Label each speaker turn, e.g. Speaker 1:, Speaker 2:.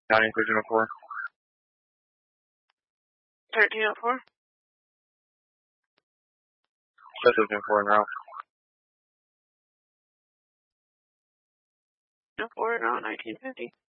Speaker 1: County Inclusion 04.
Speaker 2: 1304.
Speaker 1: Subdivision 4 en route.
Speaker 2: 04 around 1950.